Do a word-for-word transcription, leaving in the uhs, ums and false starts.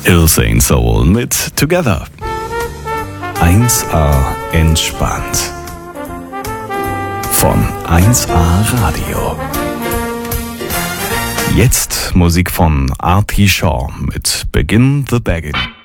Insane Soul mit Together. eins A entspannt. Von eins A Radio. Jetzt Musik von Artie Shaw mit Begin the Baggin'.